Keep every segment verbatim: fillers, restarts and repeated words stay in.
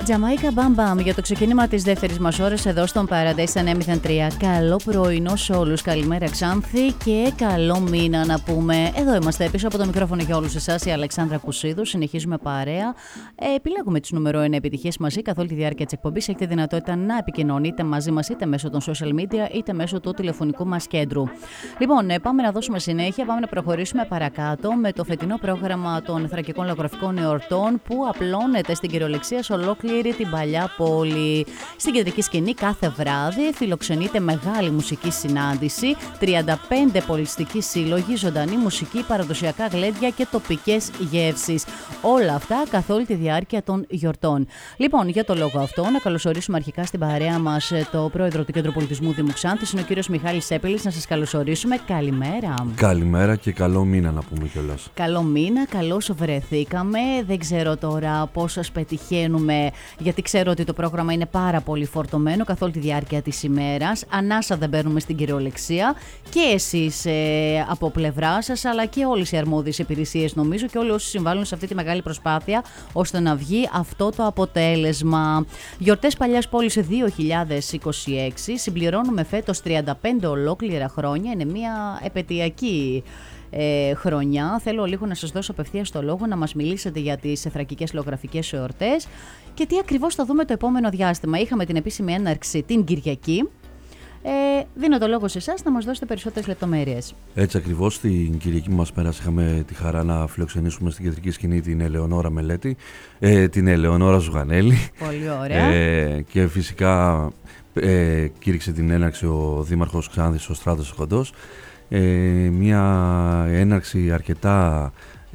Τζαμάικα Μπαμπαμ για το ξεκίνημα της δεύτερης μας ώρας εδώ στον Paradise εννιά μηδέν τρία. Καλό πρωινό σε όλους. Καλημέρα Ξάνθη και καλό μήνα να πούμε. Εδώ είμαστε πίσω από το μικρόφωνο για όλους εσάς, η Αλεξάνδρα Κουσίδου. Συνεχίζουμε παρέα. Ε, επιλέγουμε τις νούμερο ένα επιτυχίες μαζί καθ' όλη τη διάρκεια της εκπομπής. Έχετε δυνατότητα να επικοινωνείτε μαζί μας είτε μέσω των social media είτε μέσω του τηλεφωνικού μας κέντρου. Λοιπόν, ε, πάμε να δώσουμε συνέχεια, πάμε να προχωρήσουμε παρακάτω με το φετινό πρόγραμμα των θρακικών λαογραφικών εορτών που απλώνεται στην κυριολεξία σε ολόκληρη την παλιά πόλη. Στην κεντρική σκηνή κάθε βράδυ φιλοξενείται μεγάλη μουσική συνάντηση, τριάντα πέντε πολιστικοί σύλλογοι, ζωντανή μουσική, παραδοσιακά γλέντια και τοπικές γεύσεις. Όλα αυτά καθ' όλη τη διάρκεια των γιορτών. Λοιπόν, για το λόγο αυτό, να καλωσορίσουμε αρχικά στην παρέα μας το πρόεδρο του Κέντρου Πολιτισμού Δήμου Ξάνθης, είναι ο κύριος Μιχάλης Σέπελης. Να σας καλωσορίσουμε. Καλημέρα. Καλημέρα και καλό μήνα να πούμε κιόλας. Καλό μήνα, καλώς βρεθήκαμε. Δεν ξέρω τώρα πώς σας πετυχαίνουμε, γιατί ξέρω ότι το πρόγραμμα είναι πάρα πολύ φορτωμένο καθ' όλη τη διάρκεια της ημέρας. Ανάσα δεν παίρνουμε στην κυριολεξία και εσείς ε, από πλευρά σας, αλλά και όλες οι αρμόδιες υπηρεσίες νομίζω και όλοι όσοι συμβάλλουν σε αυτή τη μεγάλη προσπάθεια ώστε να βγει αυτό το αποτέλεσμα. Γιορτές Παλιάς Πόλης δύο χιλιάδες είκοσι έξι. Συμπληρώνουμε φέτος τριάντα πέντε ολόκληρα χρόνια. Είναι μια επαιτειακή Ε, χρονιά. Θέλω λίγο να σας δώσω απευθείας το λόγο να μας μιλήσετε για τις θρακικές λαογραφικές εορτές και τι ακριβώς θα δούμε το επόμενο διάστημα. Είχαμε την επίσημη έναρξη την Κυριακή. Ε, δίνω το λόγο σε εσάς να μας δώσετε περισσότερες λεπτομέρειες. Έτσι ακριβώς, την Κυριακή μας πέρασε είχαμε τη χαρά να φιλοξενήσουμε στην κεντρική σκηνή την Ελεονόρα Μελέτη, ε, την Ελεονόρα Ζουγανέλη. Πολύ ωραία. Ε, και φυσικά ε, κήρυξε την έναρξη ο Δήμαρχος Ξάνθης, ο Στράτος Κοντός. Ε, μια έναρξη αρκετά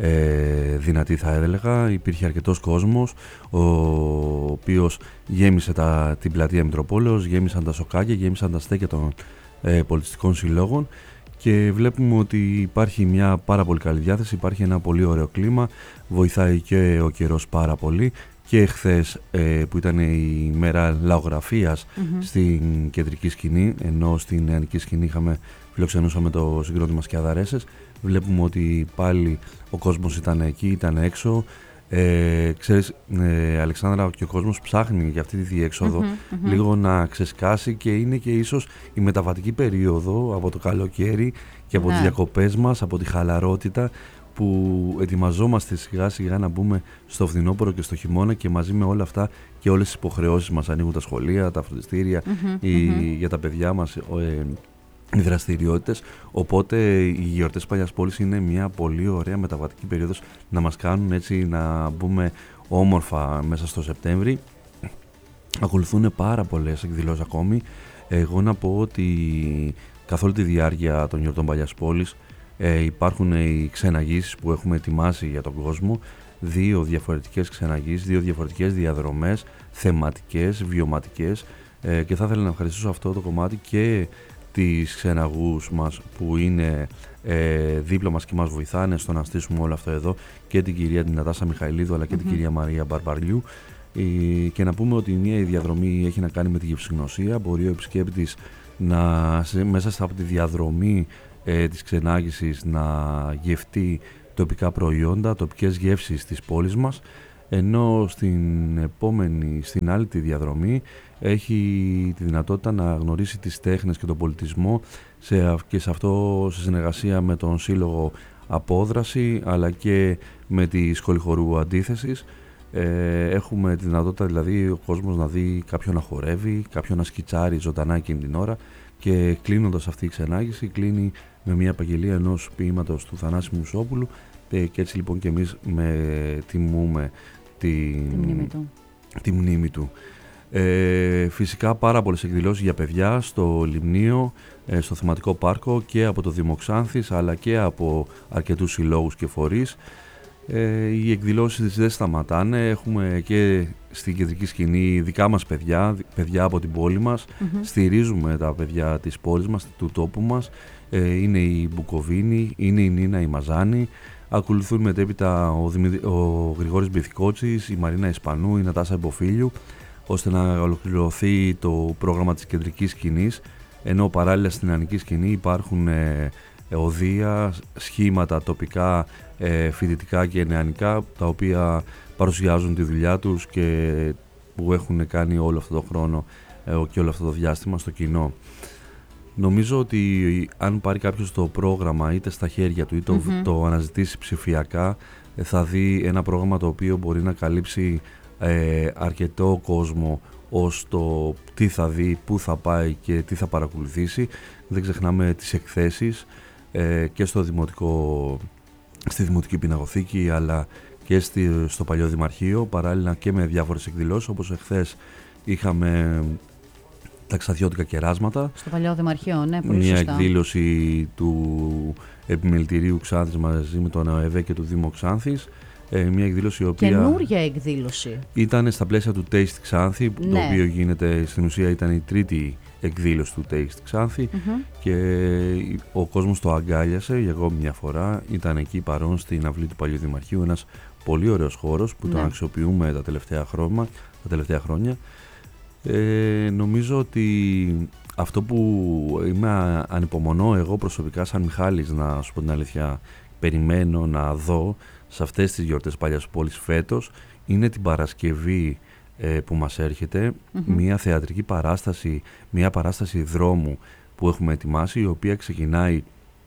ε, δυνατή θα έλεγα, υπήρχε αρκετός κόσμος ο οποίος γέμισε τα, την πλατεία Μητροπόλεως, γέμισαν τα σοκάκια, γέμισαν τα στέκια των ε, πολιτιστικών συλλόγων και βλέπουμε ότι υπάρχει μια πάρα πολύ καλή διάθεση, υπάρχει ένα πολύ ωραίο κλίμα, βοηθάει και ο καιρός πάρα πολύ. Και χθες ε, που ήταν η μέρα λαογραφίας mm-hmm. στην κεντρική σκηνή, ενώ στην νεανική σκηνή είχαμε, φιλοξενούσαμε το συγκρότημα Σκιαδαρέσες, βλέπουμε ότι πάλι ο κόσμος ήταν εκεί, ήταν έξω. Ε, ξέρεις, ε, Αλεξάνδρα, και ο κόσμος ψάχνει για αυτή τη διέξοδο mm-hmm, mm-hmm. λίγο να ξεσκάσει και είναι και ίσως η μεταβατική περίοδο από το καλοκαίρι και από yeah. τις διακοπές μας, από τη χαλαρότητα, που ετοιμαζόμαστε σιγά σιγά να μπούμε στο φθινόπωρο και στο χειμώνα και μαζί με όλα αυτά και όλες τις υποχρεώσεις μας, ανοίγουν τα σχολεία, τα φροντιστήρια, mm-hmm, οι, mm-hmm. για τα παιδιά μας ε, οι δραστηριότητες, οπότε οι γιορτές Παλιάς Πόλης είναι μια πολύ ωραία μεταβατική περίοδος να μας κάνουν έτσι να μπούμε όμορφα μέσα στο Σεπτέμβρη. Ακολουθούν πάρα πολλές εκδηλώσεις ακόμη. Εγώ να πω ότι καθ' όλη τη διάρκεια των γιορτών Παλιάς Πόλης Ε, υπάρχουν οι ξεναγήσεις που έχουμε ετοιμάσει για τον κόσμο, δύο διαφορετικές ξεναγήσεις, δύο διαφορετικές διαδρομές, θεματικές, βιωματικές ε, και θα ήθελα να ευχαριστήσω αυτό το κομμάτι και τις ξεναγούς μας που είναι ε, δίπλα μας και μας βοηθάνε στο να στήσουμε όλο αυτό εδώ, και την κυρία την Νατάσα Μιχαηλίδου αλλά και mm-hmm. την κυρία Μαρία Μπαρμπαριού, ε, και να πούμε ότι μια διαδρομή έχει να κάνει με τη γευσηγνωσία, μπορεί ο επισκέπτης να, μέσα από τη διαδρομή Ε, της ξενάγησης να γευτεί τοπικά προϊόντα, τοπικές γεύσεις της πόλης μας, ενώ στην επόμενη, στην άλλη τη διαδρομή έχει τη δυνατότητα να γνωρίσει τις τέχνες και τον πολιτισμό σε, και σε αυτό σε συνεργασία με τον Σύλλογο Απόδραση αλλά και με τη Σχολή Χορού Αντίθεσης. Ε, έχουμε τη δυνατότητα δηλαδή ο κόσμος να δει κάποιον να χορεύει, κάποιον να σκιτσάρει ζωντανά εκείνη την ώρα, και κλείνοντας αυτή η ξενάγηση κλείνει με μια απαγγελία ενός ποίηματος του Θανάση Μουσόπουλου, ε, και έτσι λοιπόν και εμείς με τιμούμε την, τη μνήμη του. Τη μνήμη του. Ε, φυσικά πάρα πολλές εκδηλώσεις για παιδιά στο Λιμνίο, ε, στο θεματικό πάρκο και από το Δήμο Ξάνθης αλλά και από αρκετούς συλλόγους και φορείς. Ε, οι εκδηλώσεις δεν σταματάνε, έχουμε και στην κεντρική σκηνή δικά μας παιδιά, παιδιά από την πόλη μας, mm-hmm. στηρίζουμε τα παιδιά της πόλης μας, του τόπου μας, ε, είναι η Μπουκοβίνη, είναι η Νίνα η Μαζάνη, ακολουθούν μετέπειτα ο, Δημη... ο Γρηγόρης Μπιθικότσης, η Μαρίνα Ισπανού, η Νατάσα Εμποφίλιου, ώστε να ολοκληρωθεί το πρόγραμμα της κεντρικής σκηνής, ενώ παράλληλα στην νεανική σκηνή υπάρχουν ε, οδεία, σχήματα τοπικά, ε, φοιτητικά και νεανικά, τα οποία παρουσιάζουν τη δουλειά τους και που έχουν κάνει όλο αυτό το χρόνο ε, και όλο αυτό το διάστημα στο κοινό. Νομίζω ότι αν πάρει κάποιος το πρόγραμμα είτε στα χέρια του είτε mm-hmm. το αναζητήσει ψηφιακά, θα δει ένα πρόγραμμα το οποίο μπορεί να καλύψει ε, αρκετό κόσμο ως το τι θα δει, πού θα πάει και τι θα παρακολουθήσει. Δεν ξεχνάμε τις εκθέσεις ε, και στο δημοτικό, στη Δημοτική Πιναγωθήκη, αλλά και στη, στο παλιό Δημαρχείο, παράλληλα και με διάφορες εκδηλώσεις, όπως εχθές είχαμε τα ξαδιώτικα κεράσματα. Στο παλιό Δημαρχείο, ναι, πολύ μια σωστά. εκδήλωση του Επιμελητηρίου Ξάνθης μαζί με τον ΑΕΒ και του Δήμου Ξάνθης. Ε, μια εκδήλωση η οποία καινούρια εκδήλωση. Ήταν στα πλαίσια του Taste Ξάνθη, ναι. το οποίο γίνεται στην ουσία ήταν η τρίτη εκδήλωση του Taste Ξάνθη mm-hmm. και ο κόσμος το αγκάλιασε για ακόμη μια φορά. Ήταν εκεί παρόν στην αυλή του Παλιού Δημαρχείου, ένας πολύ ωραίος χώρος που ναι. τον αξιοποιούμε τα τελευταία χρόνια. Τα τελευταία χρόνια. Ε, νομίζω ότι αυτό που είμαι ανυπομονώ εγώ προσωπικά σαν Μιχάλης, να σου πω την αλήθεια, περιμένω να δω σε αυτές τις γιορτές Παλιάς Πόλης φέτος, είναι την Παρασκευή ε, που μας έρχεται, mm-hmm. μια θεατρική παράσταση, μια παράσταση δρόμου που έχουμε ετοιμάσει, η οποία ξεκινάει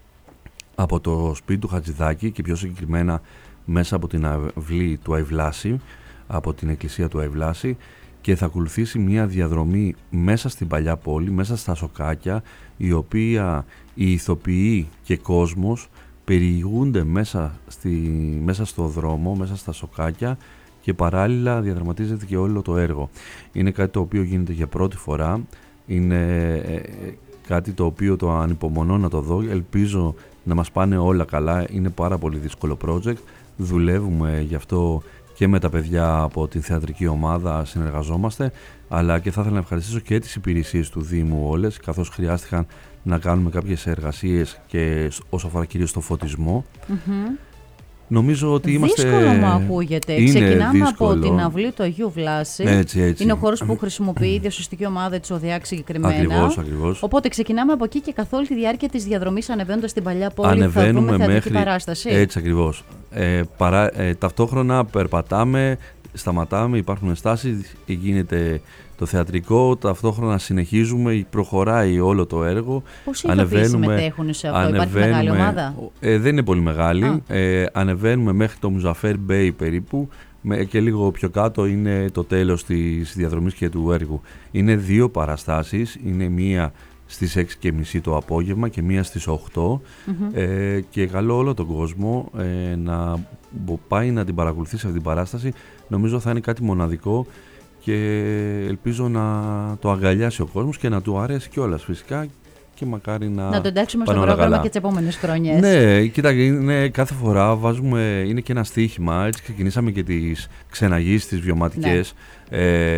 από το σπίτι του Χατζηδάκη και πιο συγκεκριμένα μέσα από την αυλή του Αϊβλάση, από την εκκλησία του Αϊβλάση, και θα ακολουθήσει μια διαδρομή μέσα στην Παλιά Πόλη, μέσα στα σοκάκια, η οποία οι ηθοποιοί και κόσμος περιηγούνται μέσα, στη, μέσα στο δρόμο, μέσα στα σοκάκια, και παράλληλα διαδραματίζεται και όλο το έργο. Είναι κάτι το οποίο γίνεται για πρώτη φορά, είναι ε, κάτι το οποίο το ανυπομονώ να το δω, ελπίζω να μας πάνε όλα καλά, είναι πάρα πολύ δύσκολο project, δουλεύουμε γι' αυτό και με τα παιδιά από την θεατρική ομάδα συνεργαζόμαστε, αλλά και θα ήθελα να ευχαριστήσω και τις υπηρεσίες του Δήμου όλες, καθώς χρειάστηκαν να κάνουμε κάποιες εργασίες και όσο αφορά κυρίως το φωτισμό. Mm-hmm. Νομίζω ότι είμαστε... Δύσκολο μου ακούγεται. Είναι Ξεκινάμε δύσκολο. Από την αυλή του Αγίου Βλάση. Έτσι, έτσι. Είναι ο χώρος που χρησιμοποιεί η διασωστική ομάδα της ΟΔΕΑΚ συγκεκριμένα. Ακριβώς, ακριβώς. Οπότε ξεκινάμε από εκεί και καθ' όλη τη διάρκεια της διαδρομής, ανεβαίνοντας στην Παλιά Πόλη, θα βρούμε θεατρική μέχρι... παράσταση. Έτσι ακριβώς. Ε, παρά... ε, ταυτόχρονα περπατάμε, σταματάμε, υπάρχουν στάσεις, γίνεται το θεατρικό, ταυτόχρονα συνεχίζουμε, προχωράει όλο το έργο. Πόσοι ηθοποιοί συμμετέχουν σε αυτό, υπάρχει μεγάλη ομάδα? Ε, δεν είναι πολύ μεγάλη, ε, ανεβαίνουμε μέχρι το Μουζαφέρ Μπέι περίπου με, και λίγο πιο κάτω είναι το τέλος της διαδρομής και του έργου. Είναι δύο παραστάσεις, είναι μία στις έξι και μισή το απόγευμα και μία στις οκτώ mm-hmm. ε, και καλώ όλο τον κόσμο ε, να πάει να την παρακολουθήσει αυτή την παράσταση. Νομίζω θα είναι κάτι μοναδικό και ελπίζω να το αγκαλιάσει ο κόσμος και να του αρέσει κιόλας φυσικά, και μακάρι να να το εντάξουμε στο πρόγραμμα καλά. Και τις επόμενες χρονιές. Ναι, κοίτα, είναι, κάθε φορά βάζουμε, είναι και ένα στοίχημα, έτσι ξεκινήσαμε και τις ξεναγήσεις, τις βιωματικές, ναι.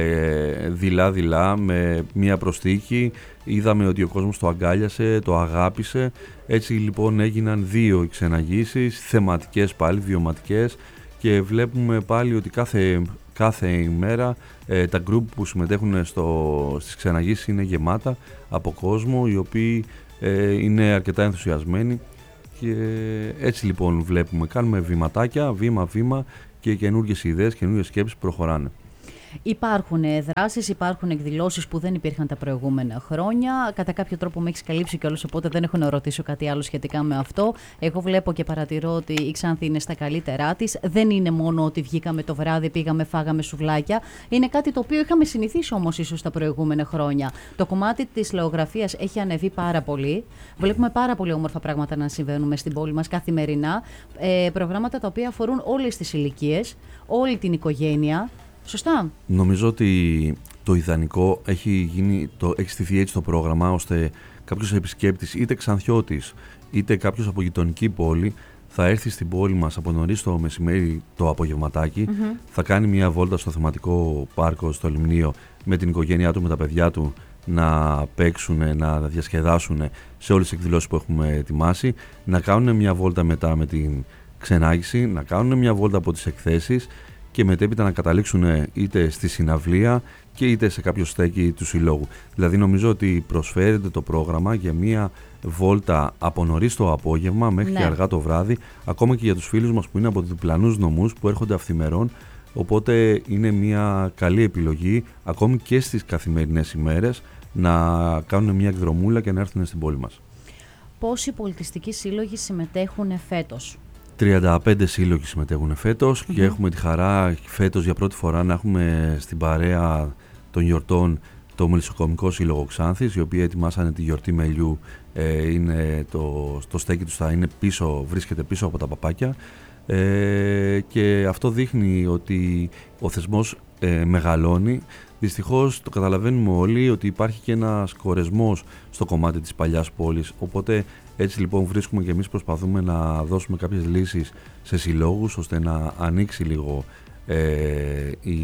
ε, δειλά-δειλά με μία προστίχη, είδαμε ότι ο κόσμος το αγκάλιασε, το αγάπησε, έτσι λοιπόν έγιναν δύο ξεναγήσεις, θεματικές πάλι, βιωματικές, και βλέπουμε πάλι ότι κάθε... Κάθε ημέρα ε, τα γκρουπ που συμμετέχουν στο, στις ξεναγήσεις είναι γεμάτα από κόσμο, οι οποίοι ε, είναι αρκετά ενθουσιασμένοι, και έτσι λοιπόν βλέπουμε, κάνουμε βηματάκια, βήμα-βήμα, και καινούργιες ιδέες, καινούργιες σκέψεις προχωράνε. Υπάρχουν δράσεις, υπάρχουν εκδηλώσεις που δεν υπήρχαν τα προηγούμενα χρόνια. Κατά κάποιο τρόπο με έχεις καλύψει κιόλας, οπότε δεν έχω να ρωτήσω κάτι άλλο σχετικά με αυτό. Εγώ βλέπω και παρατηρώ ότι η Ξάνθη είναι στα καλύτερά της. Δεν είναι μόνο ότι βγήκαμε το βράδυ, πήγαμε, φάγαμε σουβλάκια. Είναι κάτι το οποίο είχαμε συνηθίσει όμως ίσως τα προηγούμενα χρόνια. Το κομμάτι της λαογραφίας έχει ανεβεί πάρα πολύ. Βλέπουμε πάρα πολύ όμορφα πράγματα να συμβαίνουν στην πόλη μας καθημερινά. Ε, προγράμματα τα οποία αφορούν όλες τις ηλικίες, όλη την οικογένεια. Σωστά. Νομίζω ότι το ιδανικό έχει, γίνει, το, έχει στηθεί έτσι το πρόγραμμα, ώστε κάποιος επισκέπτης, είτε Ξανθιώτης είτε κάποιος από γειτονική πόλη, θα έρθει στην πόλη μας από νωρίς το μεσημέρι το απογευματάκι, mm-hmm. θα κάνει μια βόλτα στο θεματικό πάρκο, στο Λιμνίο, με την οικογένειά του, με τα παιδιά του, να παίξουν, να διασκεδάσουν σε όλες τις εκδηλώσεις που έχουμε ετοιμάσει, να κάνουν μια βόλτα μετά με την ξενάγηση, να κάνουν μια βόλτα από τις εκθέσεις, και μετέπειτα να καταλήξουν είτε στη συναυλία και είτε σε κάποιο στέκι του συλλόγου. Δηλαδή νομίζω ότι προσφέρεται το πρόγραμμα για μία βόλτα από νωρίς το απόγευμα μέχρι ναι. και αργά το βράδυ, ακόμα και για τους φίλους μας που είναι από διπλανούς νομούς, που έρχονται αυθημερών Οπότε είναι μια καλή επιλογή, ακόμη και στις καθημερινές ημέρες, να κάνουν μια εκδρομούλα και να έρθουν στην πόλη μας. Πόσοι πολιτιστικοί σύλλογοι συμμετέχουν φέτος? τριάντα πέντε σύλλογοι συμμετέχουν φέτος Mm-hmm. και έχουμε τη χαρά φέτος για πρώτη φορά να έχουμε στην παρέα των γιορτών το Μελισσοκομικό Σύλλογο Ξάνθης, οι οποίοι ετοιμάσανε τη γιορτή μελιού. Ε, είναι το, το στέκι τους θα είναι πίσω, βρίσκεται πίσω από τα παπάκια, ε, και αυτό δείχνει ότι ο θεσμός ε, μεγαλώνει. Δυστυχώς το καταλαβαίνουμε όλοι ότι υπάρχει και ένας κορεσμός στο κομμάτι της παλιάς πόλης, οπότε έτσι λοιπόν βρίσκουμε και εμείς προσπαθούμε να δώσουμε κάποιες λύσεις σε συλλόγους ώστε να ανοίξει λίγο ε, η,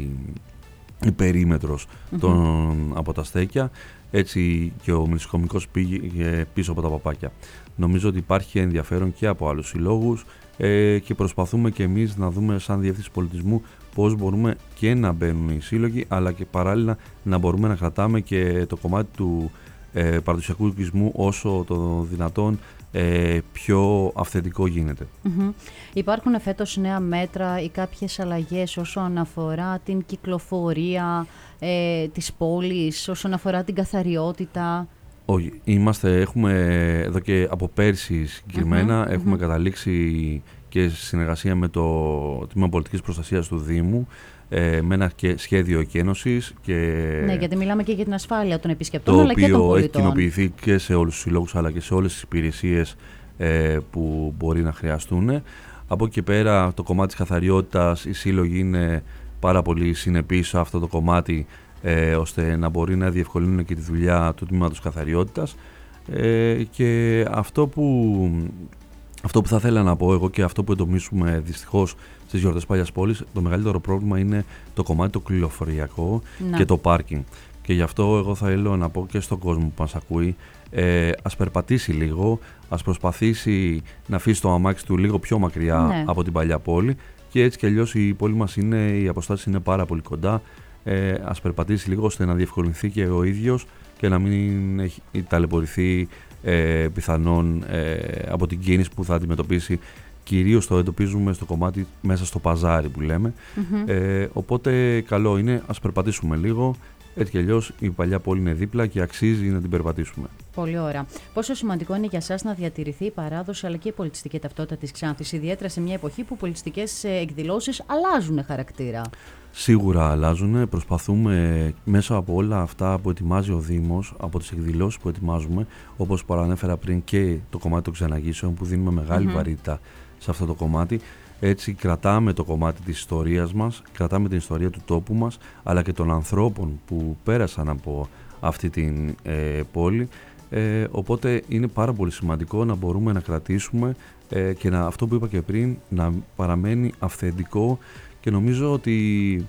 η περίμετρος mm-hmm. των, από τα στέκια. Έτσι και ο Μελισσοκομικός πήγε πίσω από τα παπάκια. Νομίζω ότι υπάρχει ενδιαφέρον και από άλλους συλλόγους ε, και προσπαθούμε και εμείς να δούμε σαν Διεύθυνση Πολιτισμού πώς μπορούμε και να μπαίνουν οι σύλλογοι, αλλά και παράλληλα να μπορούμε να κρατάμε και το κομμάτι του ε, παραδοσιακού οικισμού όσο το δυνατόν ε, πιο αυθεντικό γίνεται. Mm-hmm. Υπάρχουν φέτος νέα μέτρα ή κάποιες αλλαγές όσον αφορά την κυκλοφορία ε, της πόλης, όσον αφορά την καθαριότητα? Όχι, είμαστε, έχουμε εδώ και από πέρσι συγκεκριμένα, mm-hmm. έχουμε mm-hmm. καταλήξει και σε συνεργασία με το Τμήμα Πολιτικής Προστασίας του Δήμου ε, με ένα και σχέδιο εκένωσης. Και ναι, γιατί μιλάμε και για την ασφάλεια των επισκεπτών αλλά και των πολιτών. Το οποίο έχει κοινοποιηθεί και σε όλους τους συλλόγους αλλά και σε όλες τις υπηρεσίες ε, που μπορεί να χρειαστούν. Από εκεί και πέρα το κομμάτι της καθαριότητας, οι σύλλογοι είναι πάρα πολύ συνεπείς σε αυτό το κομμάτι, ε, ώστε να μπορεί να διευκολύνουν και τη δουλειά του Τμήματος Καθαριότητας. Ε, και αυτό που... Αυτό που θα ήθελα να πω εγώ και αυτό που εντομίσουμε δυστυχώς στις γιορτές Παλιάς Πόλης, το μεγαλύτερο πρόβλημα είναι το κομμάτι το κυκλοφοριακό και το πάρκινγκ. Και γι' αυτό εγώ θα ήθελα να πω και στον κόσμο που μας ακούει, ε, ας περπατήσει λίγο, ας προσπαθήσει να αφήσει το αμάξι του λίγο πιο μακριά ναι. από την παλιά πόλη, και έτσι κι αλλιώς η πόλη μας είναι, οι αποστάσεις είναι πάρα πολύ κοντά. Ε, ας περπατήσει λίγο ώστε να διευκολυνθεί και ο ίδιος και να μην έχει ταλαιπωρηθεί Ε, πιθανόν ε, από την κίνηση που θα αντιμετωπίσει. Κυρίως το εντοπίζουμε στο κομμάτι μέσα στο παζάρι που λέμε. Mm-hmm. Ε, οπότε καλό είναι, ας περπατήσουμε λίγο. Έτσι κι αλλιώς η παλιά πόλη είναι δίπλα και αξίζει να την περπατήσουμε. Πολύ ωραία. Πόσο σημαντικό είναι για εσάς να διατηρηθεί η παράδοση αλλά και η πολιτιστική ταυτότητα της Ξάνθης, ιδιαίτερα σε μια εποχή που πολιτιστικές εκδηλώσεις αλλάζουν χαρακτήρα? Σίγουρα αλλάζουν. Προσπαθούμε μέσα από όλα αυτά που ετοιμάζει ο Δήμος, από τις εκδηλώσεις που ετοιμάζουμε, όπως παρανέφερα πριν και το κομμάτι των ξεναγήσεων που δίνουμε μεγάλη mm-hmm. βαρύτητα σε αυτό το κομμάτι. Έτσι κρατάμε το κομμάτι της ιστορίας μας, κρατάμε την ιστορία του τόπου μας, αλλά και των ανθρώπων που πέρασαν από αυτή την ε, πόλη. Ε, οπότε είναι πάρα πολύ σημαντικό να μπορούμε να κρατήσουμε ε, και να, αυτό που είπα και πριν, να παραμένει αυθεντικό, και νομίζω ότι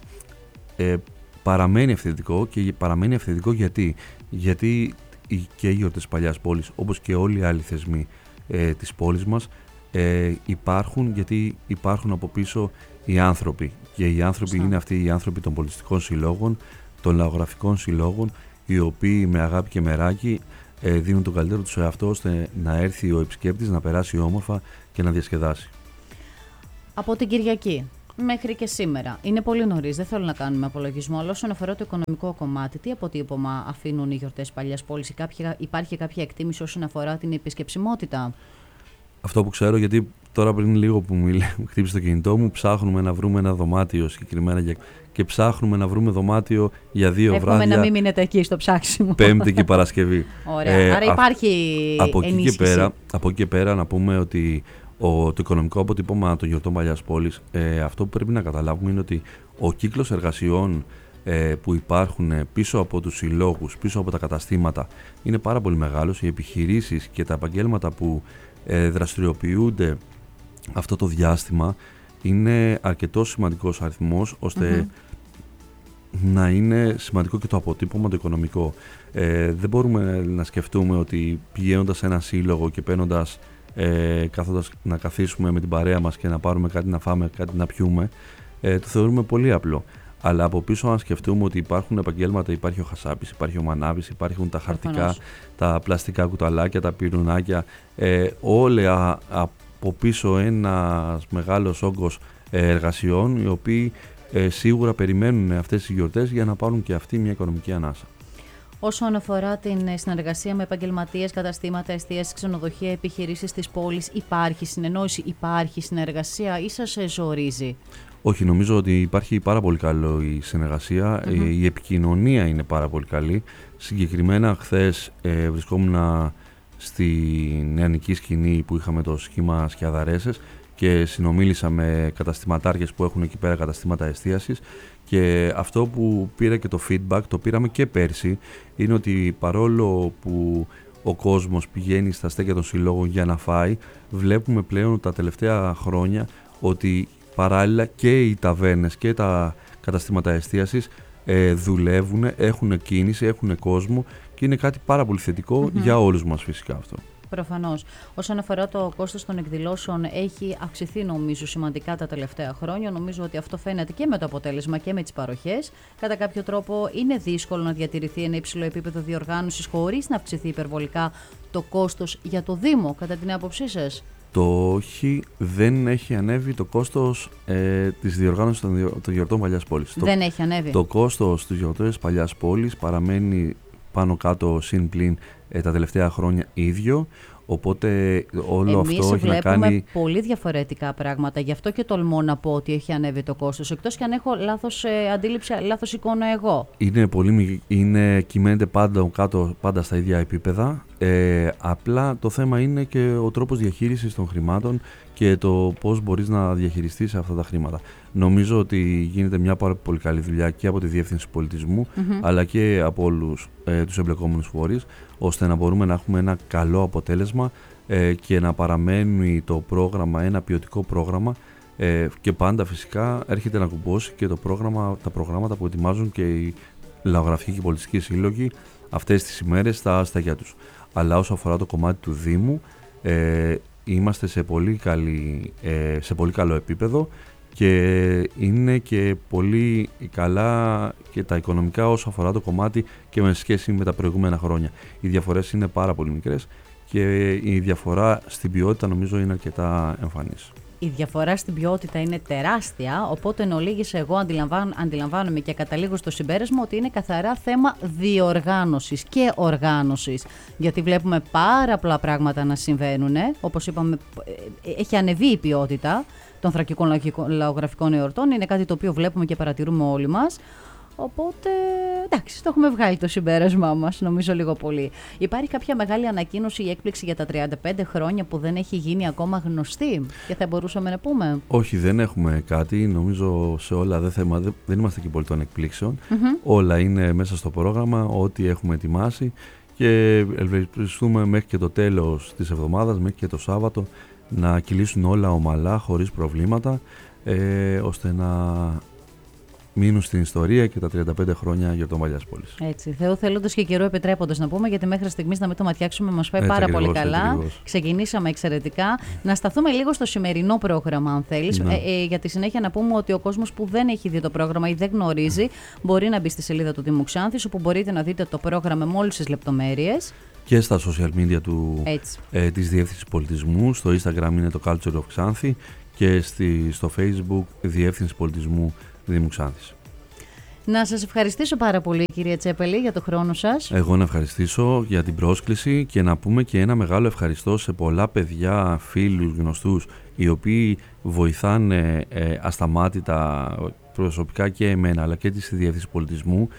ε, παραμένει αυθεντικό. Και παραμένει αυθεντικό γιατί, γιατί και οι γιορτές Παλιάς Πόλης, όπως και όλοι οι άλλοι θεσμοί ε, της πόλης μας, ε, υπάρχουν γιατί υπάρχουν από πίσω οι άνθρωποι, και οι άνθρωποι Σωστά. είναι αυτοί οι άνθρωποι των πολιτιστικών συλλόγων, των λαογραφικών συλλόγων, οι οποίοι με αγάπη και μεράκι ε, δίνουν τον καλύτερο τους εαυτό ώστε να έρθει ο επισκέπτης, να περάσει όμορφα και να διασκεδάσει. Από την Κυριακή μέχρι και σήμερα, είναι πολύ νωρίς, δεν θέλω να κάνουμε απολογισμό, αλλά όσον αφορά το οικονομικό κομμάτι, τι αποτύπωμα αφήνουν οι γιορτές Παλιάς Πόλης? Υπάρχει κάποια εκτίμηση όσον αφορά την επισκεψιμότητα? Αυτό που ξέρω, γιατί τώρα πριν λίγο που μου χτύπησε το κινητό μου, ψάχνουμε να βρούμε ένα δωμάτιο συγκεκριμένα και ψάχνουμε να βρούμε δωμάτιο για δύο Εύχομαι βράδια. να μην μείνετε εκεί στο ψάξιμο. Πέμπτη και Παρασκευή. Ωραία, ε, άρα υπάρχει α, από ενίσχυση. Εκεί και πέρα, από εκεί και πέρα να πούμε ότι ο, το οικονομικό αποτύπωμα των γιορτών Παλιάς Πόλης, ε, αυτό που πρέπει να καταλάβουμε είναι ότι ο κύκλος εργασιών ε, που υπάρχουν πίσω από τους συλλόγους, πίσω από τα καταστήματα, είναι πάρα πολύ μεγάλος. Οι επιχειρήσεις και τα επαγγέλματα που ε, δραστηριοποιούνται αυτό το διάστημα είναι αρκετός σημαντικός αριθμός, ώστε mm-hmm. να είναι σημαντικό και το αποτύπωμα το οικονομικό. Ε, δεν μπορούμε να σκεφτούμε ότι πηγαίνοντας σε ένα σύλλογο και παίρνοντας Ε, κάθοντας να καθίσουμε με την παρέα μας και να πάρουμε κάτι να φάμε, κάτι να πιούμε, ε, το θεωρούμε πολύ απλό. Αλλά από πίσω, αν σκεφτούμε ότι υπάρχουν επαγγέλματα, υπάρχει ο χασάπης, υπάρχει ο μανάβης, υπάρχουν τα χαρτικά, Προφανώς. τα πλαστικά κουταλάκια, τα πυρουνάκια, ε, όλα από πίσω ένας μεγάλος όγκος εργασιών, οι οποίοι ε, σίγουρα περιμένουν αυτές τις γιορτές για να πάρουν και αυτοί μια οικονομική ανάσα. Όσον αφορά την συνεργασία με επαγγελματίες, καταστήματα, εστίαση, ξενοδοχεία, επιχειρήσεις της πόλης, υπάρχει συνεννόηση, υπάρχει συνεργασία ή σας ζορίζει? Όχι, νομίζω ότι υπάρχει πάρα πολύ καλό η συνεργασία, mm-hmm. η επικοινωνία είναι πάρα πολύ καλή. Συγκεκριμένα χθες ε, βρισκόμουν στη νεανική σκηνή που είχαμε το σχήμα Σκιαδαρέσες και συνομίλησα με καταστηματάρχες που έχουν εκεί πέρα καταστήματα εστίασης, και αυτό που πήρα και το feedback, το πήραμε και πέρσι, είναι ότι παρόλο που ο κόσμος πηγαίνει στα στέκια των συλλόγων για να φάει, βλέπουμε πλέον τα τελευταία χρόνια ότι παράλληλα και οι ταβέρνες και τα καταστήματα εστίασης ε, δουλεύουν, έχουν κίνηση, έχουν κόσμο, και είναι κάτι πάρα πολύ θετικό mm-hmm. για όλους μας φυσικά αυτό. Προφανώς. Όσον αφορά το κόστος των εκδηλώσεων, έχει αυξηθεί νομίζω σημαντικά τα τελευταία χρόνια. Νομίζω ότι αυτό φαίνεται και με το αποτέλεσμα και με τις παροχές. Κατά κάποιο τρόπο είναι δύσκολο να διατηρηθεί ένα υψηλό επίπεδο διοργάνωσης χωρίς να αυξηθεί υπερβολικά το κόστος για το Δήμο, κατά την άποψή σας? Το όχι, δεν έχει ανέβει το κόστος ε, της διοργάνωσης των, διο, των γιορτών Παλιάς Πόλης. Δεν το, έχει ανέβει. Το κόστος της γιορτών Παλιάς Πόλης παραμένει πάνω κάτω συν πλην ε, τα τελευταία χρόνια ίδιο, οπότε όλο Εμείς αυτό έχει να κάνει... βλέπουμε πολύ διαφορετικά πράγματα, γι' αυτό και τολμώ να πω ότι έχει ανέβει το κόστος, εκτός και αν έχω λάθος ε, αντίληψη, λάθος εικόνα εγώ. Είναι πολύ, είναι, κυμαίνεται πάντα, κάτω, πάντα στα ίδια επίπεδα, ε, απλά το θέμα είναι και ο τρόπος διαχείρισης των χρημάτων και το πώς μπορείς να διαχειριστείς αυτά τα χρήματα. Νομίζω ότι γίνεται μια πάρα πολύ καλή δουλειά και από τη Διεύθυνση Πολιτισμού, mm-hmm. αλλά και από όλους ε, τους εμπλεκόμενους φορείς, ώστε να μπορούμε να έχουμε ένα καλό αποτέλεσμα ε, και να παραμένει το πρόγραμμα ένα ποιοτικό πρόγραμμα, ε, και πάντα φυσικά έρχεται να κουμπώσει και το πρόγραμμα, τα προγράμματα που ετοιμάζουν και οι λαογραφικοί και πολιτιστικοί σύλλογοι αυτές τις ημέρες στα στέκια τους. Αλλά όσο αφορά το κομμάτι του Δήμου, ε, είμαστε σε πολύ, καλή, ε, σε πολύ καλό επίπεδο, και είναι και πολύ καλά και τα οικονομικά όσο αφορά το κομμάτι και με σχέση με τα προηγούμενα χρόνια. Οι διαφορές είναι πάρα πολύ μικρές και η διαφορά στην ποιότητα νομίζω είναι αρκετά εμφανής. Η διαφορά στην ποιότητα είναι τεράστια, οπότε εν ολίγης εγώ αντιλαμβάνω, αντιλαμβάνομαι και καταλήγω στο συμπέρασμα ότι είναι καθαρά θέμα διοργάνωσης και οργάνωσης. Γιατί βλέπουμε πάρα πολλά πράγματα να συμβαίνουν, όπως είπαμε, έχει ανεβεί η ποιότητα των θρακικών λαογραφικών εορτών, είναι κάτι το οποίο βλέπουμε και παρατηρούμε όλοι μας. Οπότε, εντάξει, το έχουμε βγάλει το συμπέρασμά μας, νομίζω λίγο πολύ. Υπάρχει κάποια μεγάλη ανακοίνωση ή έκπληξη για τα τριάντα πέντε χρόνια που δεν έχει γίνει ακόμα γνωστή και θα μπορούσαμε να πούμε? Όχι, δεν έχουμε κάτι. Νομίζω σε όλα δεν, θέμα, δεν, δεν είμαστε και πολύ των εκπλήξεων. Mm-hmm. Όλα είναι μέσα στο πρόγραμμα, ό,τι έχουμε ετοιμάσει, και ευελπιστούμε μέχρι και το τέλος της εβδομάδας, μέχρι και το Σάββατο, να κυλήσουν όλα ομαλά, χωρίς προβλήματα, ε, ώστε να μείνουν στην ιστορία και τα τριάντα πέντε χρόνια γιορτών Παλιάς Πόλης. Έτσι, Θεό θέλοντας και καιρό επιτρέποντας να πούμε, γιατί μέχρι στιγμής να μην το ματιάξουμε μας πάει έτσι, πάρα ακριβώς, πολύ καλά. ακριβώς. Ξεκινήσαμε εξαιρετικά. Να σταθούμε λίγο στο σημερινό πρόγραμμα, αν θέλεις. Ναι. Ε, ε, για τη συνέχεια να πούμε ότι ο κόσμος που δεν έχει δει το πρόγραμμα ή δεν γνωρίζει, μπορεί να μπει στη σελίδα του Δήμου Ξάνθης, όπου μπορείτε να δείτε το πρόγραμμα με όλες τις λεπτομέρειες. Και στα social media του, ε, της Διεύθυνσης Πολιτισμού. Στο Instagram είναι το Culture of Ξάνθη και στη, στο Facebook Διεύθυνση Πολιτισμού Δήμου Ξάνθης. Να σας ευχαριστήσω πάρα πολύ, κυρία Τσέπελη, για το χρόνο σας. Εγώ να ευχαριστήσω για την πρόσκληση και να πούμε και ένα μεγάλο ευχαριστώ σε πολλά παιδιά, φίλους, γνωστούς, οι οποίοι βοηθάνε ε, ασταμάτητα προσωπικά και εμένα, αλλά και τη Διεύθυνση Πολιτισμού,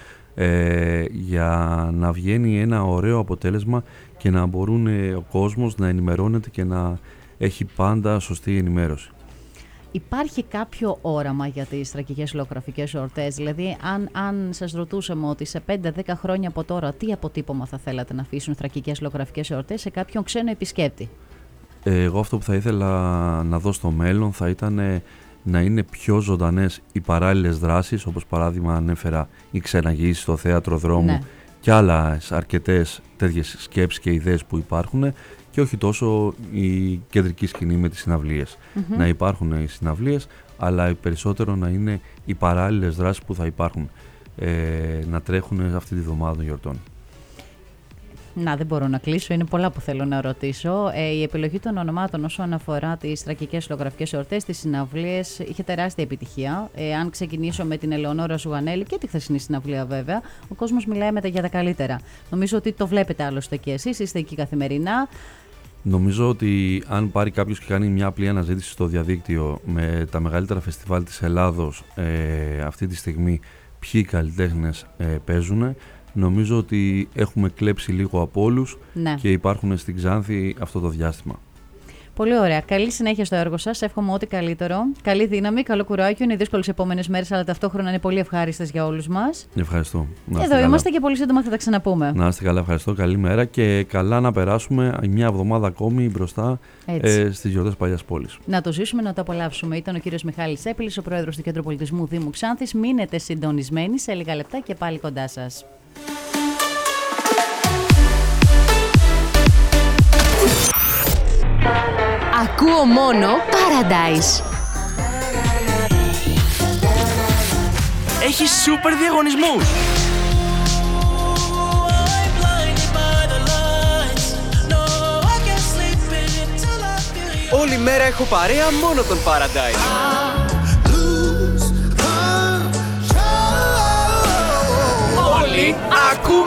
ε, για να βγαίνει ένα ωραίο αποτέλεσμα και να μπορούν ε, ο κόσμος να ενημερώνεται και να έχει πάντα σωστή ενημέρωση. Υπάρχει κάποιο όραμα για τις θρακικές λαογραφικές εορτές? Δηλαδή, αν, αν σας ρωτούσαμε ότι σε πέντε δέκα χρόνια από τώρα, τι αποτύπωμα θα θέλατε να αφήσουν θρακικές λαογραφικές εορτές σε κάποιον ξένο επισκέπτη? Εγώ αυτό που θα ήθελα να δω στο μέλλον θα ήταν να είναι πιο ζωντανές οι παράλληλες δράσεις, όπως παράδειγμα ανέφερα η ξεναγήση στο θέατρο δρόμου, ναι, και άλλες αρκετές τέτοιες σκέψεις και ιδέες που υπάρχουν, και όχι τόσο η κεντρική σκηνή με τις συναυλίες. Mm-hmm. Να υπάρχουν οι συναυλίες, αλλά περισσότερο να είναι οι παράλληλες δράσεις που θα υπάρχουν, ε, να τρέχουν αυτή τη βδομάδα των γιορτών. Να, δεν μπορώ να κλείσω. Είναι πολλά που θέλω να ρωτήσω. Ε, η επιλογή των ονομάτων όσον αφορά τις τραγικές λογογραφικές εορτές, τις συναυλίες, είχε τεράστια επιτυχία. Ε, αν ξεκινήσω με την Ελεονόρα Ζουγανέλη και τη χθεσινή συναυλία, βέβαια, ο κόσμος μιλάει μετά για τα καλύτερα. Νομίζω ότι το βλέπετε άλλωστε και εσείς, είστε εκεί καθημερινά. Νομίζω ότι αν πάρει κάποιος και κάνει μια απλή αναζήτηση στο διαδίκτυο με τα μεγαλύτερα φεστιβάλ της Ελλάδος ε, αυτή τη στιγμή, ποιοι καλλιτέχνες ε, παίζουν, νομίζω ότι έχουμε κλέψει λίγο από όλους, ναι, και υπάρχουν στην Ξάνθη αυτό το διάστημα. Πολύ ωραία. Καλή συνέχεια στο έργο σας. Εύχομαι ό,τι καλύτερο. Καλή δύναμη, καλό κουράγιο. Είναι δύσκολες επόμενες μέρες, αλλά ταυτόχρονα είναι πολύ ευχάριστες για όλους μας. Ευχαριστώ. Εδώ είμαστε καλά. Και πολύ σύντομα θα τα ξαναπούμε. Να είστε καλά, ευχαριστώ. Καλή μέρα και καλά να περάσουμε μια εβδομάδα ακόμη μπροστά ε, στις γιορτές Παλιάς Πόλης. Να το ζήσουμε, να το απολαύσουμε. Ήταν ο κύριος Μιχάλης Έπηλης, ο πρόεδρος του Κέντρου Πολιτισμού Δήμου Ξάνθης. Μείνετε συντονισμένοι, σε λίγα λεπτά και πάλι κοντά σας. Ακούω μόνο Paradise. Έχει σούπερ διαγωνισμούς. Όλη μέρα έχω παρέα μόνο τον Paradise.